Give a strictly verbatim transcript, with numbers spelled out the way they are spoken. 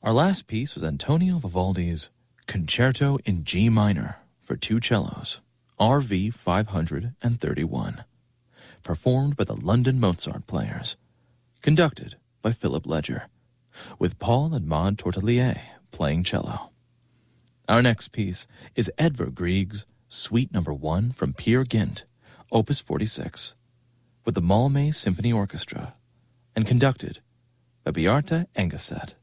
Our last piece was Antonio Vivaldi's Concerto in G minor for two cellos, R V five thirty-one, performed by the London Mozart Players, conducted by Philip Ledger, with Paul and Maud Tortelier playing cello. Our next piece is Edvard Grieg's Suite Number One from Peer Gynt, Opus forty-six, with the Malmö Symphony Orchestra, and conducted by Beate Engeset.